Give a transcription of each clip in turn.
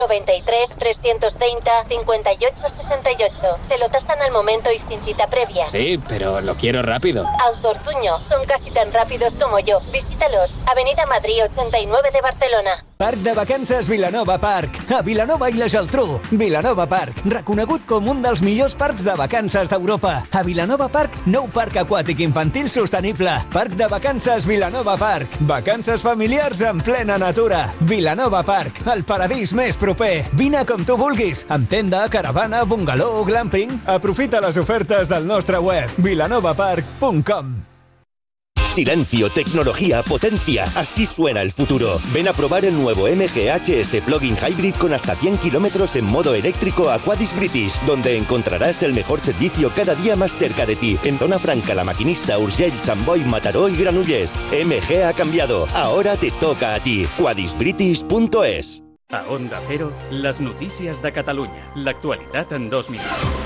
93 330 58 68. Se lo tasan al momento y sin cita previa. Sí, pero lo quiero rápido. Autoortuño, son casi tan rápidos como yo. Visítalos. Avenida Madrid 89 de Barcelona. Parc de vacances Vilanova Park, a Vilanova i la Geltrú. Vilanova Park, reconegut com un dels millors parcs de vacances d'Europa. A Vilanova Park, nou parc aquàtic infantil sostenible. Parc de vacances Vilanova Park. Vacances familiars en plena natura. Vilanova Park, el paradís més proper. Vine com tu vulguis, amb tenda, caravana, bungalow o glamping. Aprofita les ofertes del nostre web, vilanovapark.com. Silencio, tecnología, potencia. Así suena el futuro. Ven a probar el nuevo MG HS Plug-in Hybrid con hasta 100 kilómetros en modo eléctrico a Quadis British, donde encontrarás el mejor servicio cada día más cerca de ti. En Zona Franca, La Maquinista, Urgell, Sant Boi, Mataró y Granollers. MG ha cambiado. Ahora te toca a ti. Quadisbritish.es. A Onda Cero, les notícies de Catalunya. L'actualitat en 2 minuts.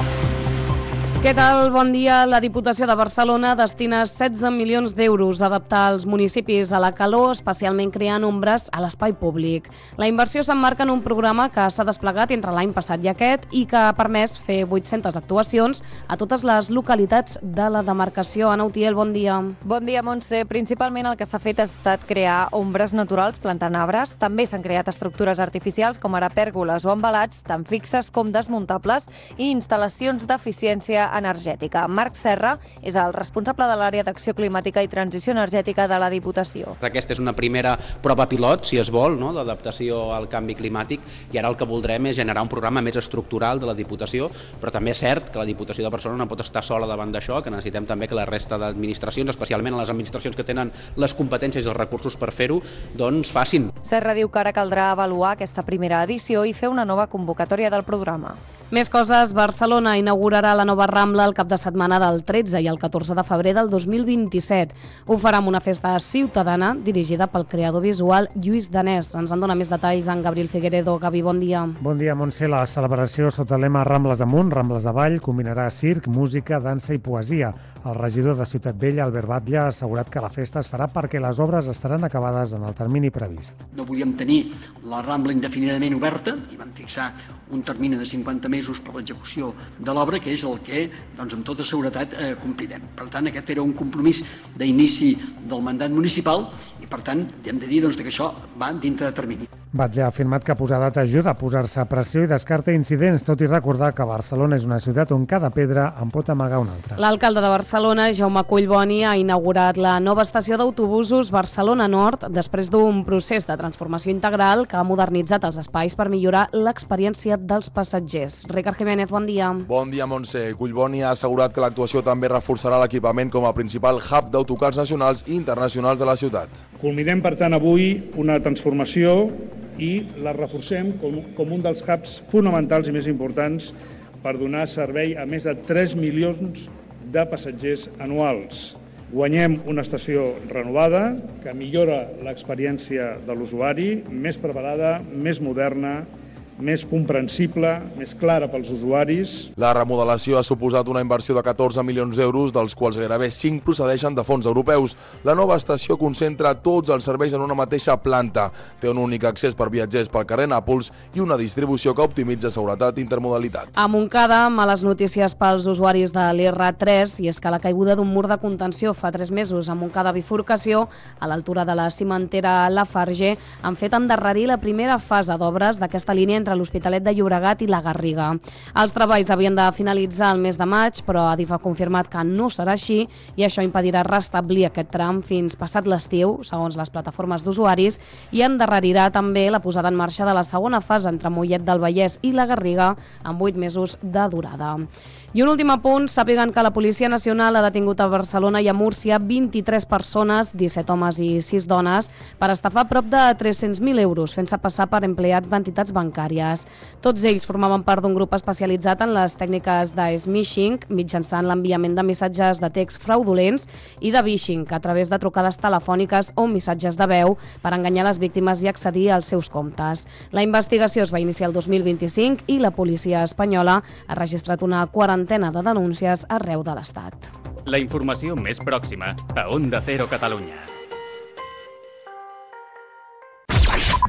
Què tal? Bon dia. La Diputació de Barcelona destina 16 milions d'euros a adaptar els municipis a la calor, especialment creant ombres a l'espai públic. La inversió s'emmarca en un programa que s'ha desplegat entre l'any passat i aquest i que ha permès fer 800 actuacions a totes les localitats de la demarcació. Anna Utiel, bon dia. Bon dia, Montse. Principalment el que s'ha fet ha estat crear ombres naturals plantant arbres. També s'han creat estructures artificials com ara pèrgoles o envelats, tant fixes com desmuntables, i instal·lacions d'eficiència energètica. Marc Serra és el responsable de l'àrea d'acció climàtica i transició energètica de la Diputació. Aquesta és una primera prova pilot, si es vol, no?, d'adaptació al canvi climàtic, i ara el que voldrem és generar un programa més estructural de la Diputació, però també és cert que la Diputació de Barcelona no pot estar sola davant d'això, que necessitem també que la resta d'administracions, especialment les administracions que tenen les competències i els recursos per fer-ho, doncs facin. Serra diu que ara caldrà avaluar aquesta primera edició i fer una nova convocatòria del programa. Més coses. Barcelona inaugurarà la nova Rambla el cap de setmana del 13 i el 14 de febrer del 2027. Ho farà amb una festa ciutadana dirigida pel creador visual Lluís Danés. Ens en dona més detalls en Gabriel Figueredo. Gavi, bon dia. Bon dia, Montse. La celebració sota el lema Rambles amunt, Rambles avall combinarà circ, música, dansa i poesia. El regidor de Ciutat Vella, Albert Batlle, ha assegurat que la festa es farà perquè les obres estaran acabades en el termini previst. No podíem tenir la Rambla indefinidament oberta i vam fixar un termini de 50 mesos per l'execució de l'obra, que és el que, doncs, amb tota seguretat complirem. Per tant, aquest era un compromís d'inici del mandat municipal i, per tant, hem de dir doncs, que això va dintre de termini. Batlle ha afirmat que posar data ajuda a posar-se a pressió i descarta incidents, tot i recordar que Barcelona és una ciutat on cada pedra en pot amagar una altra. L'alcalde de Barcelona, Jaume Collboni, ha inaugurat la nova estació d'autobusos Barcelona Nord després d'un procés de transformació integral que ha modernitzat els espais per millorar l'experiència dels passatgers. Ricard Jiménez, bon dia. Bon dia, Montse. Collboni ha assegurat que l'actuació també reforçarà l'equipament com a principal hub d'autocars nacionals i internacionals de la ciutat. Culminem, per tant, avui una transformació i la reforcem com un dels hubs fonamentals i més importants per donar servei a més de 3 milions de passatgers anuals. Guanyem una estació renovada que millora l'experiència de l'usuari, més preparada, més moderna, més comprensible, més clara pels usuaris. La remodelació ha suposat una inversió de 14 milions d'euros, dels quals gairebé 5 procedeixen de fons europeus. La nova estació concentra tots els serveis en una mateixa planta. Té un únic accés per viatgers pel carrer Nàpols i una distribució que optimitza seguretat i intermodalitat. A Montcada, males notícies pels usuaris de l'R3, i és que la caiguda d'un mur de contenció fa 3 mesos a Montcada Bifurcació, a l'altura de la cimentera Lafarge, han fet endarrerir la primera fase d'obres d'aquesta línia entre l'Hospitalet de Llobregat i la Garriga. Els treballs havien de finalitzar el mes de maig, però Adif ha confirmat que no serà així i això impedirà restablir aquest tram fins passat l'estiu, segons les plataformes d'usuaris, i endarrerirà també la posada en marxa de la segona fase entre Mollet del Vallès i la Garriga amb 8 mesos de durada. I un últim apunt, sàpiguen que la Policia Nacional ha detingut a Barcelona i a Múrcia 23 persones, 17 homes i 6 dones, per estafar prop de 300.000 euros, fent-se passar per empleats d'entitats bancàries. Tots ells formaven part d'un grup especialitzat en les tècniques de smishing, mitjançant l'enviament de missatges de text fraudulents, i de vishing, a través de trucades telefòniques o missatges de veu per enganyar les víctimes i accedir als seus comptes. La investigació es va iniciar el 2025 i la policia espanyola ha registrat una quarantena de denúncies arreu de l'Estat. La informació més pròxima a Onda Cero Catalunya.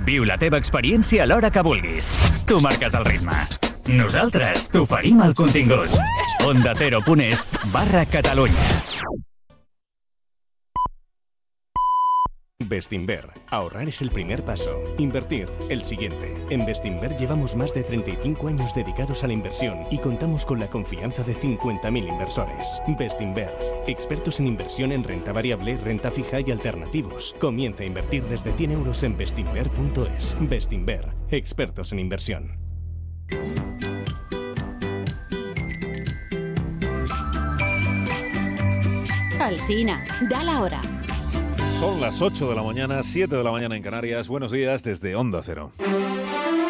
Viu la teva experiència a l'hora que vulguis. Tu marques el ritme. Nosaltres t'oferim el contingut. OndaCero.es/Catalunya. Bestinver. Ahorrar es el primer paso. Invertir, el siguiente. En Bestinver llevamos más de 35 años dedicados a la inversión y contamos con la confianza de 50.000 inversores. Bestinver. Expertos en inversión en renta variable, renta fija y alternativos. Comienza a invertir desde 100 euros en bestinver.es. Bestinver. Expertos en inversión. Alsina, da la hora. Son las 8 de la mañana, 7 de la mañana en Canarias. Buenos días desde Onda Cero.